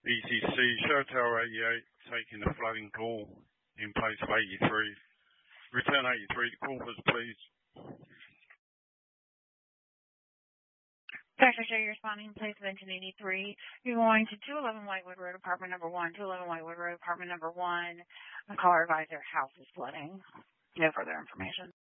ECC, show tower 88, taking a flooding call in place of 83. Return 83 to Crawford, please. Dr. J, responding in place of engine 83. You're going to 211 Whitewood Road, apartment number 1. 211 Whitewood Road, apartment number 1. The caller advisor, house is flooding. No further information.